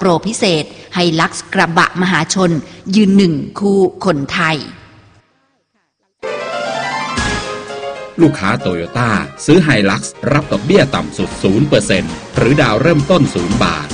รพิเศษไฮลักซ์กระบะมหาชนยืนหนึ่งคู่คนไทยลูกค้าโตโยต้าซื้อไฮลักซ์รับดอกเบี้ยต่ำสุด 0% หรือดาวเริ่มต้น 0 บาท